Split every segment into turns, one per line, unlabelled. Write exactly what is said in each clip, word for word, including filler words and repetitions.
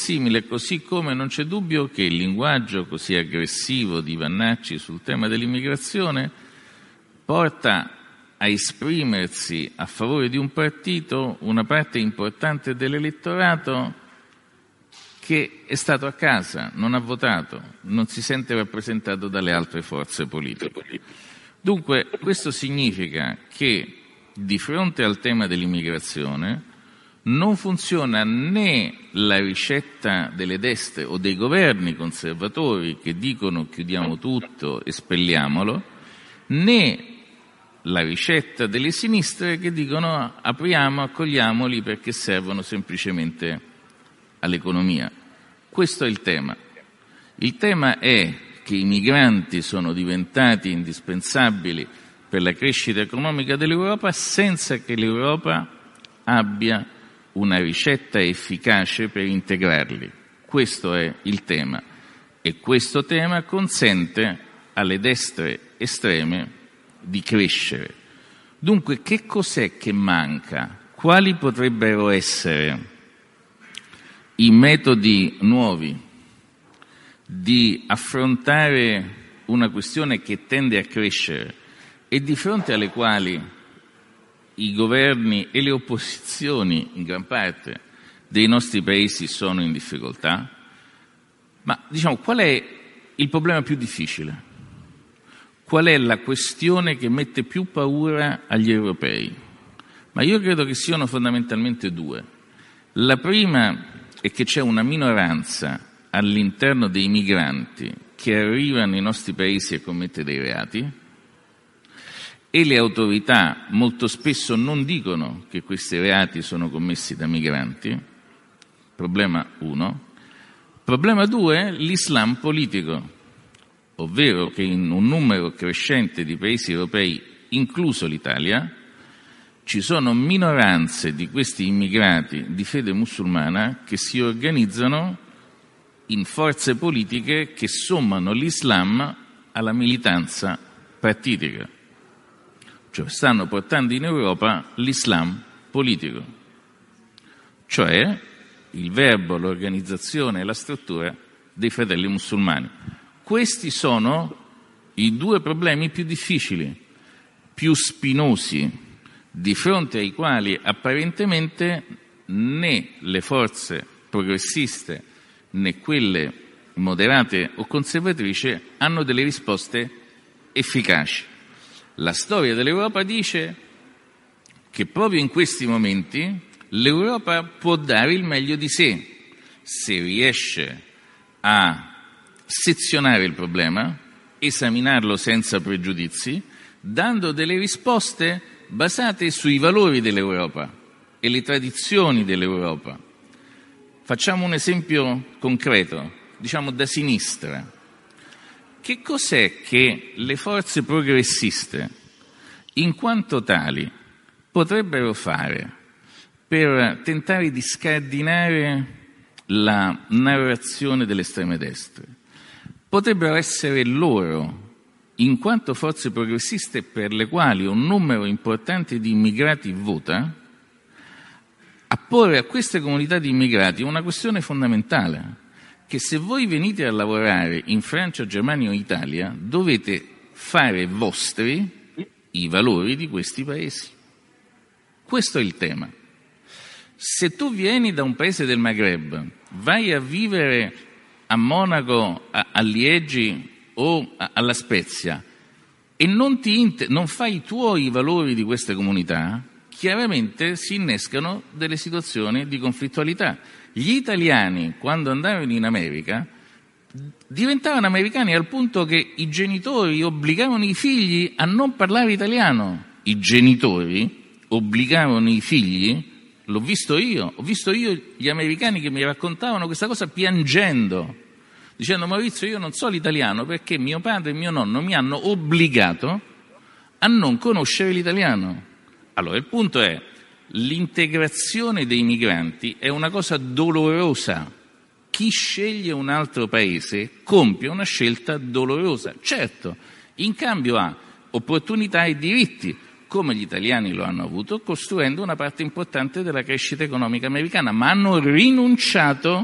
simile, così come non c'è dubbio che il linguaggio così aggressivo di Vannacci sul tema dell'immigrazione porta a esprimersi a favore di un partito una parte importante dell'elettorato che è stato a casa, non ha votato, non si sente rappresentato dalle altre forze politiche. Dunque, questo significa che di fronte al tema dell'immigrazione non funziona né la ricetta delle destre o dei governi conservatori che dicono chiudiamo tutto, espelliamolo, né la ricetta delle sinistre che dicono apriamo, accogliamoli perché servono semplicemente all'economia. Questo è il tema. Il tema è che i migranti sono diventati indispensabili per la crescita economica dell'Europa senza che l'Europa abbia una ricetta efficace per integrarli. Questo è il tema e questo tema consente alle destre estreme di crescere. Dunque, che cos'è che manca? Quali potrebbero essere i metodi nuovi di affrontare una questione che tende a crescere e di fronte alle quali i governi e le opposizioni, in gran parte, dei nostri paesi sono in difficoltà? Ma diciamo, qual è il problema più difficile? Qual è la questione che mette più paura agli europei? Ma io credo che siano fondamentalmente due. La prima è che c'è una minoranza all'interno dei migranti che arrivano nei nostri paesi e commette dei reati e le autorità molto spesso non dicono che questi reati sono commessi da migranti. Problema uno. Problema due, l'Islam politico, ovvero che in un numero crescente di paesi europei, incluso l'Italia, ci sono minoranze di questi immigrati di fede musulmana che si organizzano in forze politiche che sommano l'Islam alla militanza partitica. Cioè stanno portando in Europa l'Islam politico, cioè il verbo, l'organizzazione e la struttura dei fratelli musulmani. Questi sono i due problemi più difficili, più spinosi, di fronte ai quali apparentemente né le forze progressiste né quelle moderate o conservatrici hanno delle risposte efficaci. La storia dell'Europa dice che proprio in questi momenti l'Europa può dare il meglio di sé se riesce a sezionare il problema, esaminarlo senza pregiudizi, dando delle risposte basate sui valori dell'Europa e le tradizioni dell'Europa. Facciamo un esempio concreto, diciamo da sinistra. Che cos'è che le forze progressiste, in quanto tali, potrebbero fare per tentare di scardinare la narrazione delle estreme destre? Potrebbero essere loro, in quanto forze progressiste per le quali un numero importante di immigrati vota, a porre a queste comunità di immigrati una questione fondamentale, che se voi venite a lavorare in Francia, Germania o Italia, dovete fare vostri i valori di questi paesi. Questo è il tema. Se tu vieni da un paese del Maghreb, vai a vivere a Monaco, a, a Liegi o a, alla Spezia e non, ti inter- non fai i tuoi valori di queste comunità, chiaramente si innescano delle situazioni di conflittualità. Gli italiani, quando andavano in America, diventavano americani al punto che i genitori obbligavano i figli a non parlare italiano. I genitori obbligavano i figli, l'ho visto io, ho visto io gli americani che mi raccontavano questa cosa piangendo, dicendo: Maurizio, io non so l'italiano perché mio padre e mio nonno mi hanno obbligato a non conoscere l'italiano. Allora, il punto è: l'integrazione dei migranti è una cosa dolorosa. Chi sceglie un altro paese compie una scelta dolorosa. Certo, in cambio ha opportunità e diritti, come gli italiani lo hanno avuto, costruendo una parte importante della crescita economica americana, ma hanno rinunciato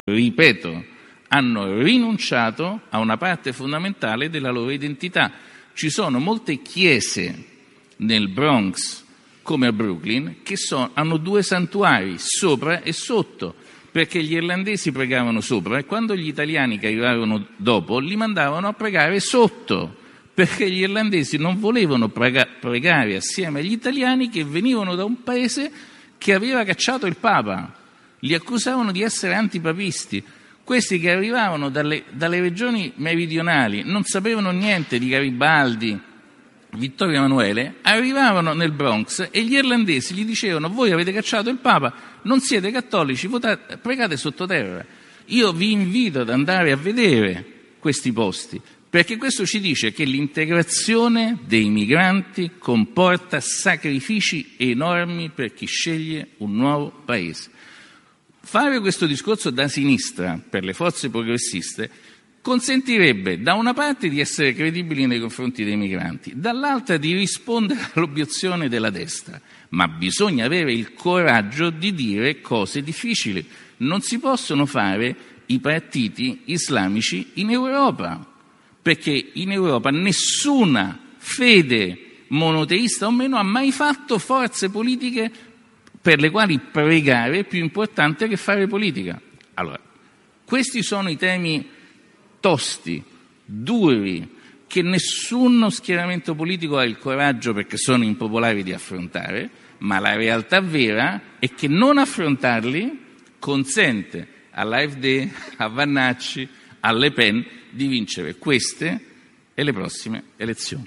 ripeto, hanno rinunciato a una parte fondamentale della loro identità. Ci sono molte chiese nel Bronx, come a Brooklyn, che so, hanno due santuari, sopra e sotto, perché gli irlandesi pregavano sopra e quando gli italiani che arrivarono dopo li mandavano a pregare sotto, perché gli irlandesi non volevano prega- pregare assieme agli italiani che venivano da un paese che aveva cacciato il Papa. Li accusavano di essere antipapisti. Questi che arrivavano dalle, dalle regioni meridionali, non sapevano niente di Garibaldi, Vittorio Emanuele, arrivavano nel Bronx e gli irlandesi gli dicevano: voi avete cacciato il Papa, non siete cattolici, votate, pregate sottoterra. Io vi invito ad andare a vedere questi posti, perché questo ci dice che l'integrazione dei migranti comporta sacrifici enormi per chi sceglie un nuovo paese. Fare questo discorso da sinistra per le forze progressiste consentirebbe da una parte di essere credibili nei confronti dei migranti, dall'altra di rispondere all'obiezione della destra, ma bisogna avere il coraggio di dire cose difficili. Non si possono fare i partiti islamici in Europa, perché in Europa nessuna fede monoteista o meno ha mai fatto forze politiche per le quali pregare è più importante che fare politica. Allora, questi sono i temi tosti, duri, che nessuno schieramento politico ha il coraggio, perché sono impopolari, di affrontare, ma la realtà vera è che non affrontarli consente all'A F D, a Vannacci, a Le Pen di vincere queste e le prossime elezioni.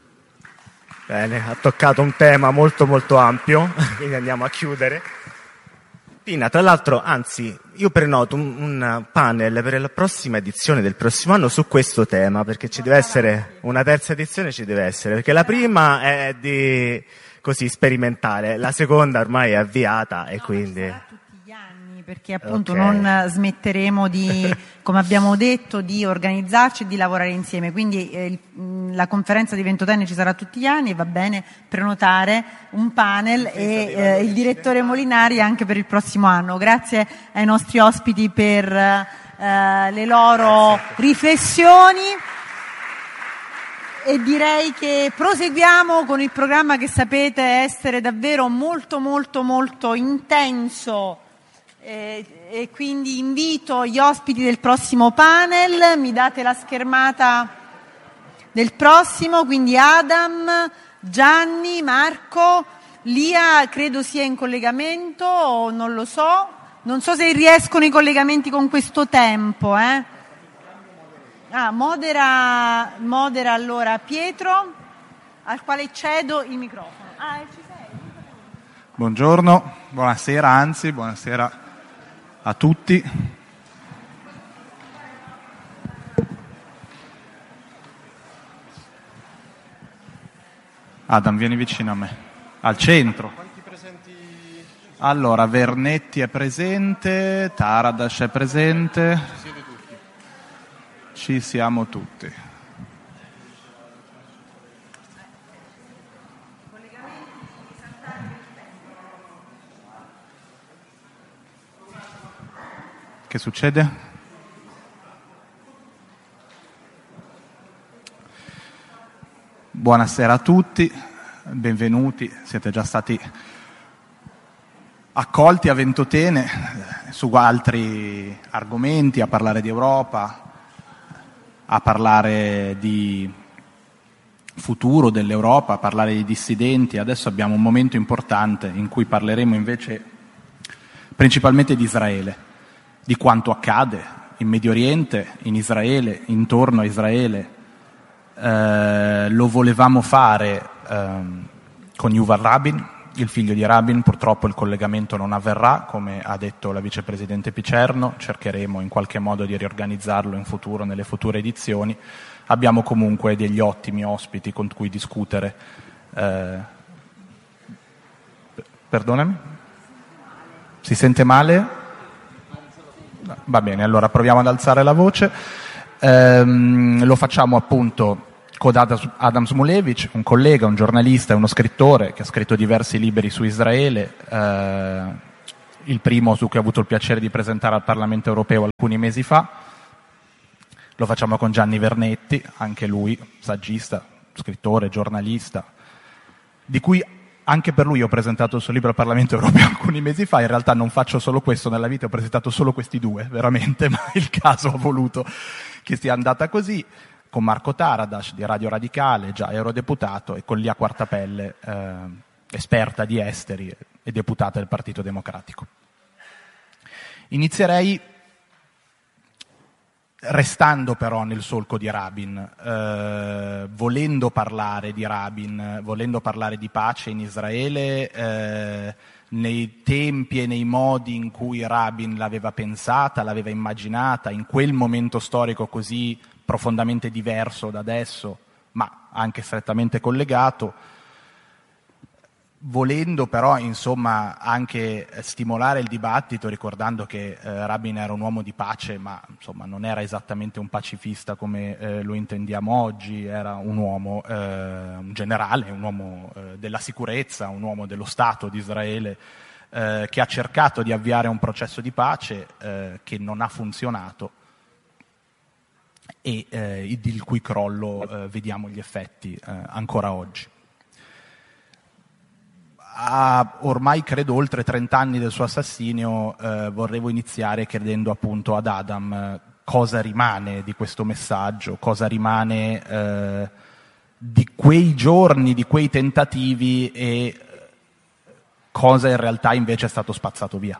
Bene, ha toccato un tema molto molto ampio, quindi andiamo a chiudere. Pina, tra l'altro, anzi, io prenoto un, un panel per la prossima edizione del prossimo anno su questo tema, perché ci deve essere una terza edizione, ci deve essere, perché la prima è di così sperimentale, la seconda ormai è avviata e
no,
quindi...
perché appunto
Okay.
non smetteremo di, come abbiamo detto, di organizzarci e di lavorare insieme, quindi eh, il, la conferenza di ventotenni ci sarà tutti gli anni e va bene prenotare un panel e eh, il direttore Molinari anche per il prossimo anno. Grazie ai nostri ospiti per eh, le loro riflessioni e direi che proseguiamo con il programma che sapete essere davvero molto molto molto intenso. E, e quindi invito gli ospiti del prossimo panel, mi date la schermata del prossimo, quindi Adam, Gianni, Marco, Lia credo sia in collegamento o non lo so, non so se riescono i collegamenti con questo tempo, eh? Ah, modera, modera allora Pietro, al quale cedo il microfono. Ah, ci sei?
Buongiorno, buonasera, anzi, buonasera a tutti. Adam, vieni vicino a me, al centro. Quanti presenti? Allora, Vernetti è presente, Taradas è presente. Ci siete tutti? Ci siamo tutti. Che succede? Buonasera a tutti, benvenuti, siete già stati accolti a Ventotene su altri argomenti, a parlare di Europa, a parlare di futuro dell'Europa, a parlare di dissidenti. Adesso abbiamo un momento importante in cui parleremo invece principalmente di Israele, di quanto accade in Medio Oriente, in Israele, intorno a Israele. Eh, lo volevamo fare eh, con Yuval Rabin, il figlio di Rabin. Purtroppo il collegamento non avverrà, come ha detto la vicepresidente Picerno. Cercheremo in qualche modo di riorganizzarlo in futuro, nelle future edizioni. Abbiamo comunque degli ottimi ospiti con cui discutere. Eh, perdonami? Si sente male? Va bene, allora proviamo ad alzare la voce. Ehm, lo facciamo appunto con Adam Shmulevich, un collega, un giornalista e uno scrittore che ha scritto diversi libri su Israele, eh, il primo su cui ho avuto il piacere di presentare al Parlamento europeo alcuni mesi fa. Lo facciamo con Gianni Vernetti, anche lui saggista, scrittore, giornalista, di cui anche per lui ho presentato il suo libro al Parlamento europeo alcuni mesi fa. In realtà non faccio solo questo nella vita, ho presentato solo questi due, veramente, ma il caso ha voluto che sia andata così, con Marco Taradas di Radio Radicale, già eurodeputato, e con Lia Quartapelle, eh, esperta di esteri e deputata del Partito Democratico. Inizierei restando però nel solco di Rabin, eh, volendo parlare di Rabin, volendo parlare di pace in Israele, eh, nei tempi e nei modi in cui Rabin l'aveva pensata, l'aveva immaginata, in quel momento storico così profondamente diverso da adesso, ma anche strettamente collegato, volendo però insomma anche stimolare il dibattito, ricordando che eh, Rabin era un uomo di pace, ma insomma non era esattamente un pacifista come eh, lo intendiamo oggi, era un uomo, eh, un generale, un uomo eh, della sicurezza, un uomo dello Stato di Israele, eh, che ha cercato di avviare un processo di pace eh, che non ha funzionato e eh, il cui crollo eh, vediamo gli effetti eh, ancora oggi. A ormai credo oltre trent'anni del suo assassinio, eh, vorrevo iniziare chiedendo appunto ad Adam eh, cosa rimane di questo messaggio, cosa rimane eh, di quei giorni, di quei tentativi e cosa in realtà invece è stato spazzato via.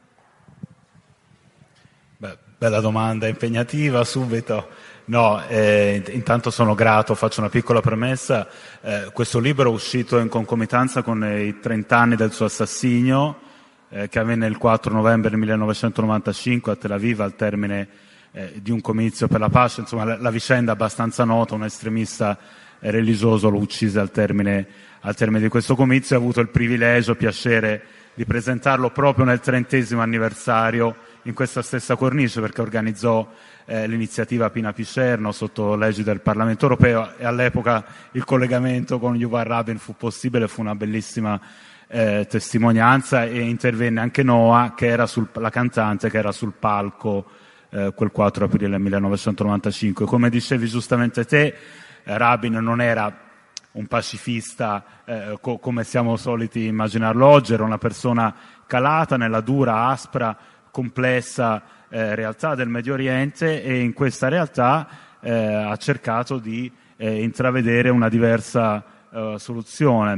Beh, bella domanda, impegnativa, subito. No, eh, intanto sono grato, faccio una piccola premessa. Eh, questo libro è uscito in concomitanza con i trent'anni del suo assassinio, eh, che avvenne il quattro novembre millenovecentonovantacinque a Tel Aviv al termine eh, di un comizio per la pace. Insomma, la, la vicenda è abbastanza nota, un estremista religioso lo uccise al termine, al termine di questo comizio. Ho avuto il privilegio, piacere di presentarlo proprio nel trentesimo anniversario in questa stessa cornice, perché organizzò eh, l'iniziativa Pina Picerno sotto l'egida del Parlamento europeo, e all'epoca il collegamento con Yuval Rabin fu possibile, fu una bellissima eh, testimonianza, e intervenne anche Noa, che era sul, la cantante che era sul palco eh, quel quattro aprile millenovecentonovantacinque. Come dicevi giustamente te, eh, Rabin non era un pacifista eh, co- come siamo soliti immaginarlo oggi, era una persona calata nella dura, aspra, complessa eh, realtà del Medio Oriente, e in questa realtà eh, ha cercato di eh, intravedere una diversa eh, soluzione.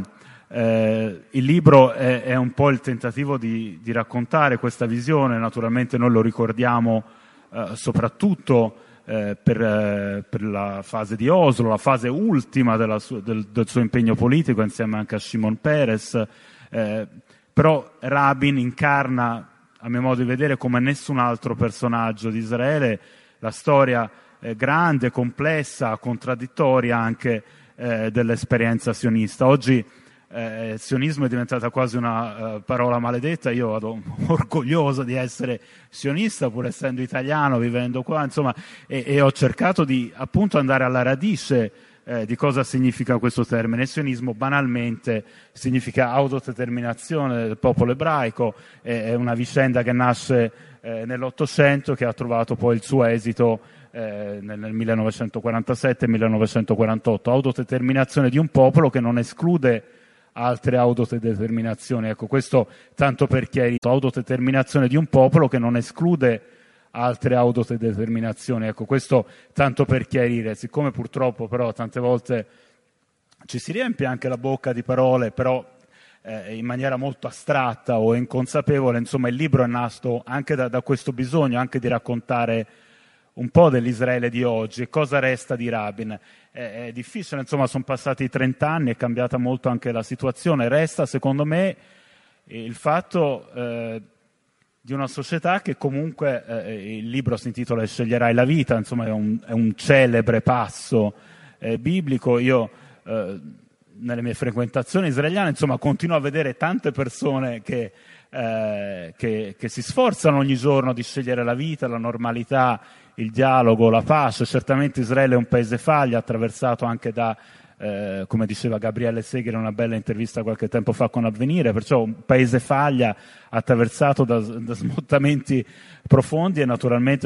Eh, il libro è, è un po' il tentativo di, di raccontare questa visione. Naturalmente noi lo ricordiamo eh, soprattutto eh, per, eh, per la fase di Oslo, la fase ultima della su- del, del suo impegno politico, insieme anche a Shimon Peres, eh, però Rabin incarna, a mio modo di vedere, come nessun altro personaggio di Israele, la storia eh, grande, complessa, contraddittoria anche eh, dell'esperienza sionista. Oggi eh, il sionismo è diventata quasi una uh, parola maledetta. Io vado orgoglioso di essere sionista, pur essendo italiano, vivendo qua, insomma, e, e ho cercato di appunto andare alla radice Eh, di cosa significa questo termine. Il sionismo banalmente significa autodeterminazione del popolo ebraico, è, è una vicenda che nasce eh, nell'Ottocento, che ha trovato poi il suo esito eh, nel, nel millenovecentoquarantasette millenovecentoquarantotto, autodeterminazione di un popolo che non esclude altre autodeterminazioni. Ecco, questo tanto per chiarire, autodeterminazione di un popolo che non esclude altre autodeterminazioni. Ecco, questo tanto per chiarire, siccome purtroppo però tante volte ci si riempie anche la bocca di parole, però eh, in maniera molto astratta o inconsapevole. Insomma, il libro è nato anche da, da questo bisogno, anche di raccontare un po' dell'Israele di oggi e cosa resta di Rabin. È, è difficile, insomma, sono passati trent'anni, è cambiata molto anche la situazione. Resta, secondo me, il fatto eh, di una società che comunque, eh, il libro si intitola Sceglierai la vita, insomma è un, è un celebre passo eh, biblico. Io eh, nelle mie frequentazioni israeliane, insomma, continuo a vedere tante persone che, eh, che, che si sforzano ogni giorno di scegliere la vita, la normalità, il dialogo, la pace. Certamente Israele è un paese faglia, attraversato anche da eh, come diceva Gabriele Segre in una bella intervista qualche tempo fa con Avvenire, perciò un paese faglia attraversato da, da smottamenti profondi e naturalmente